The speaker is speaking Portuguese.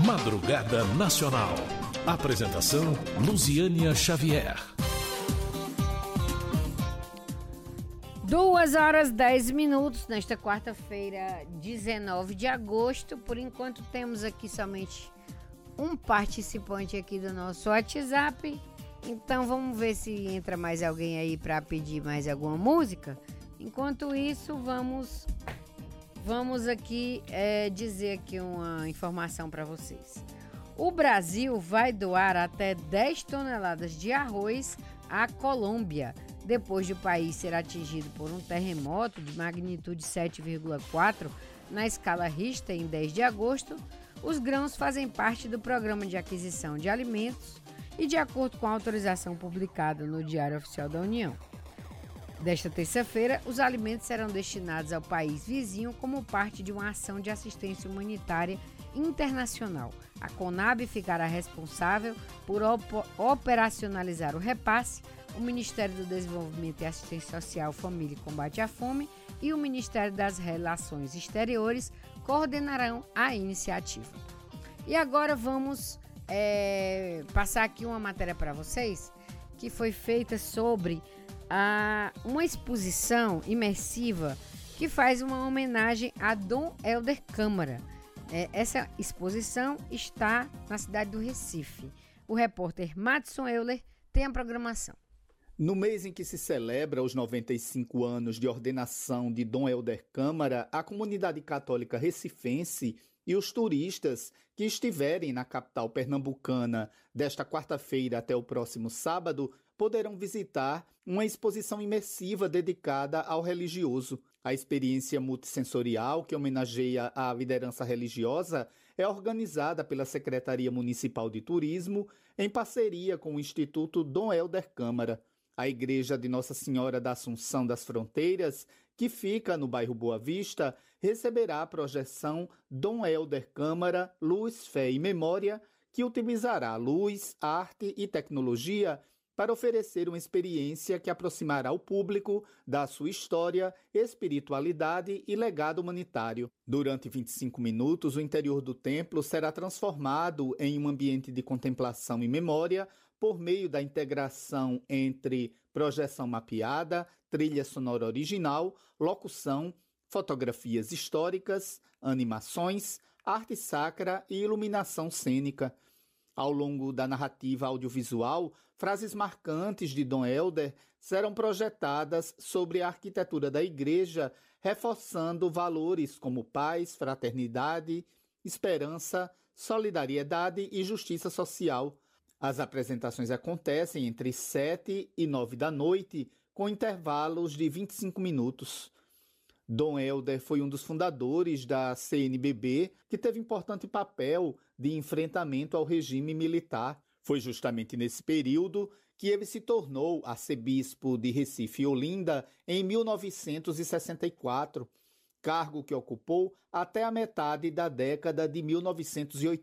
Madrugada Nacional. Apresentação Luziânia Xavier. 2h10 nesta quarta-feira, 19 de agosto. Por enquanto temos aqui somente um participante aqui do nosso WhatsApp. Então vamos ver se entra mais alguém aí para pedir mais alguma música. Enquanto isso, vamos aqui dizer aqui uma informação para vocês. O Brasil vai doar até 10 toneladas de arroz à Colômbia, depois de o país ser atingido por um terremoto de magnitude 7,4 na escala Richter em 10 de agosto. Os grãos fazem parte do Programa de Aquisição de Alimentos e, de acordo com a autorização publicada no Diário Oficial da União, desta terça-feira, os alimentos serão destinados ao país vizinho como parte de uma ação de assistência humanitária internacional. A CONAB ficará responsável por operacionalizar o repasse. O Ministério do Desenvolvimento e Assistência Social, Família e Combate à Fome e o Ministério das Relações Exteriores coordenarão a iniciativa. E agora vamos passar aqui uma matéria para vocês que foi feita sobre uma exposição imersiva que faz uma homenagem a Dom Helder Câmara. Essa exposição está na cidade do Recife. O repórter Madison Euler tem a programação. No mês em que se celebra os 95 anos de ordenação de Dom Helder Câmara, a comunidade católica recifense e os turistas que estiverem na capital pernambucana desta quarta-feira até o próximo sábado poderão visitar uma exposição imersiva dedicada ao religioso. A experiência multissensorial, que homenageia a liderança religiosa, é organizada pela Secretaria Municipal de Turismo em parceria com o Instituto Dom Helder Câmara. A Igreja de Nossa Senhora da Assunção das Fronteiras, que fica no bairro Boa Vista, receberá a projeção Dom Helder Câmara, Luz, Fé e Memória, que utilizará luz, arte e tecnologia para oferecer uma experiência que aproximará o público da sua história, espiritualidade e legado humanitário. Durante 25 minutos, o interior do templo será transformado em um ambiente de contemplação e memória por meio da integração entre projeção mapeada, trilha sonora original, locução, fotografias históricas, animações, arte sacra e iluminação cênica. Ao longo da narrativa audiovisual, frases marcantes de Dom Helder serão projetadas sobre a arquitetura da igreja, reforçando valores como paz, fraternidade, esperança, solidariedade e justiça social. As apresentações acontecem entre 7 e 9 da noite, com intervalos de 25 minutos. Dom Helder foi um dos fundadores da CNBB, que teve importante papel de enfrentamento ao regime militar. Foi justamente nesse período que ele se tornou arcebispo de Recife e Olinda em 1964, cargo que ocupou até a metade da década de 1980.